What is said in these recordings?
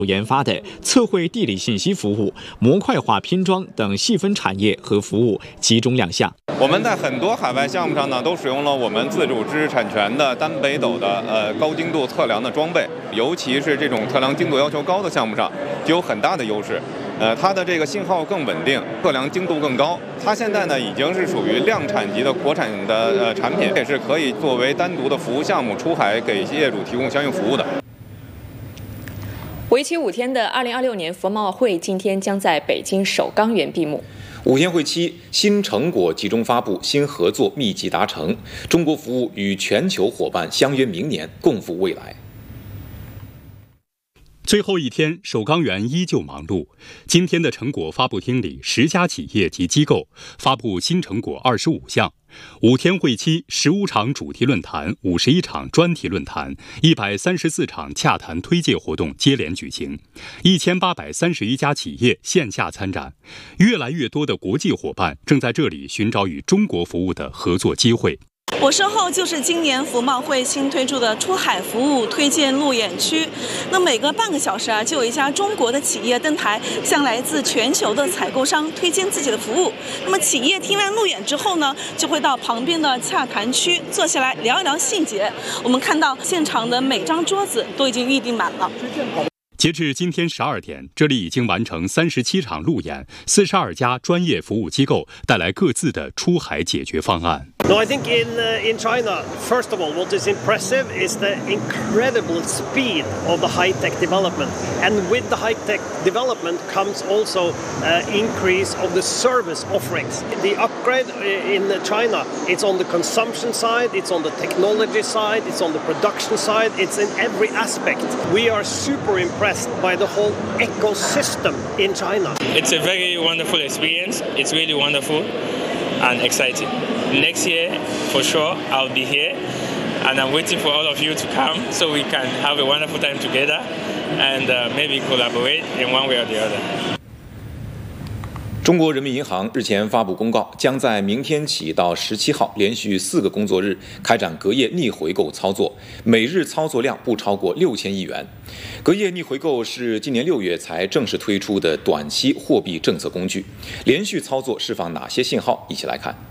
研发的测绘地理信息服务、模块化拼装等细分产业和服务集中亮相。 我们在很多海外项目上呢，都使用了我们自主知识产权的单北斗的高精度测量的装备，尤其是这种测量精度要求高的项目上，就有很大的优势。它的这个信号更稳定，测量精度更高。它现在呢已经是属于量产级的国产的产品，也是可以作为单独的服务项目出海给业主提供相应服务的。 为期5天的2026年服贸会今天将在北京首钢园闭幕。 5天会期，新成果集中发布，新合作密集达成，中国服务与全球伙伴相约明年，共赴未来。 最后一天，首钢园依旧忙碌。今天的成果发布厅里，10家企业及机构发布新成果25项。5天会期，15场主题论坛、51场专题论坛、134场洽谈推介活动接连举行，1831家企业线下参展。越来越多的国际伙伴正在这里寻找与中国服务的合作机会。 我身后就是今年服贸会新推出的出海服务推荐路演区。那每隔半个小时就有一家中国的企业登台，向来自全球的采购商推荐自己的服务。那么企业听完路演之后呢，就会到旁边的洽谈区坐下来聊一聊细节。我们看到现场的每张桌子都已经预订满了。 截至今天12点，这里已经完成37场路演，42家专业服务机构带来各自的出海解决方案。 No, I think in China, first of all, what is impressive is the incredible speed of the high-tech development. And with the high-tech development comes also increase of the service offerings. The upgrade in China, it's on the consumption side, it's on the technology side, it's on the production side, it's in every aspect. We are super impressed by the whole ecosystem in China. It's a very wonderful experience. It's really wonderful and exciting. Next year, for sure, I'll be here, and I'm waiting for all of you to come so we can have a wonderful time together and maybe collaborate in one way or the other. 中国人民银行日前发布公告，将在明天起到17号连续4个工作日开展隔夜逆回购操作，每日操作量不超过6000亿元。隔夜逆回购是今年6月才正式推出的短期货币政策工具，连续操作释放哪些信号？一起来看。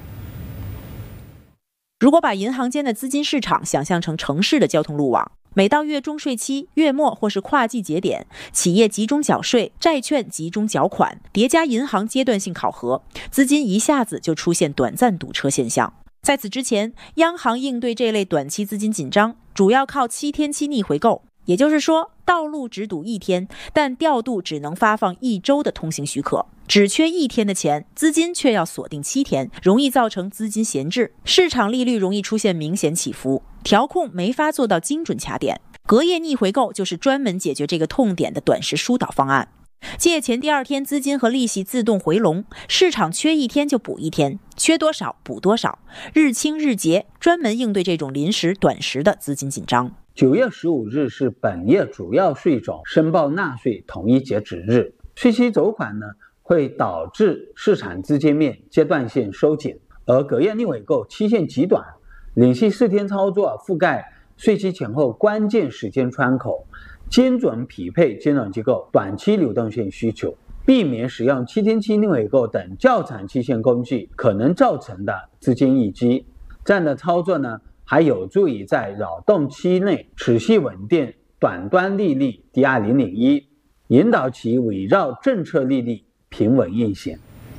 如果把银行间的资金市场想象成城市的交通路网，每到月中税期、月末或是跨季节点，企业集中缴税，债券集中缴款，叠加银行阶段性考核，资金一下子就出现短暂堵车现象。在此之前，央行应对这类短期资金紧张，主要靠7天期逆回购，也就是说，道路只堵1天，但调度只能发放1周的通行许可，只缺1天的钱，资金却要锁定7天，容易造成资金闲置，市场利率容易出现明显起伏，调控没法做到精准卡点。隔夜逆回购就是专门解决这个痛点的短时疏导方案。借钱第2天资金和利息自动回笼，市场缺1天就补1天，缺多少补多少，日清日结，专门应对这种临时短时的资金紧张。 9月15日是本业主要税种申报纳税统一截止日，税期走款呢会导致市场资金面阶段性收紧，而隔夜逆回购期限极短，连续4天操作覆盖税期前后关键时间窗口，精准匹配监管机构短期流动性需求，避免使用7天期逆回购等较长期限工具可能造成的资金溢积。这样的操作呢，还有助于在扰动期内持续稳定短端利率低2001，引导其围绕政策利率平稳运行。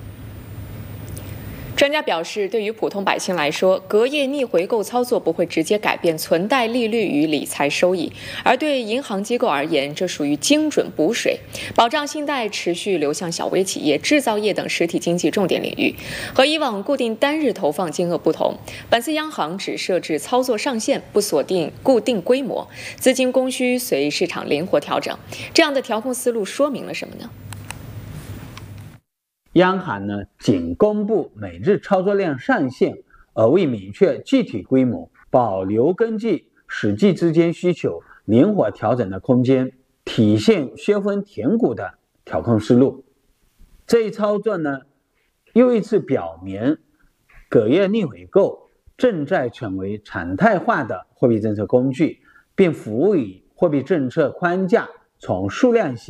专家表示，对于普通百姓来说，隔夜逆回购操作不会直接改变存贷利率与理财收益，而对银行机构而言，这属于精准补水，保障信贷持续流向小微企业、制造业等实体经济重点领域。和以往固定单日投放金额不同，本次央行只设置操作上限，不锁定固定规模，资金供需随市场灵活调整。这样的调控思路说明了什么呢？ 央行呢仅公布每日操作量上限，而未明确具体规模，保留根据实际资金需求灵活调整的空间，体现削峰填谷的调控思路。这一操作呢，又一次表明隔夜逆回购正在成为常态化的货币政策工具，并服务于货币政策框架从数量型